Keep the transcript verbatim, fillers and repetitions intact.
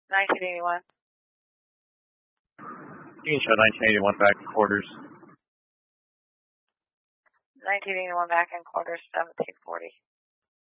nineteen eighty-one. You can show nineteen eighty-one back in quarters. nineteen eighty-one back in quarters, seventeen forty.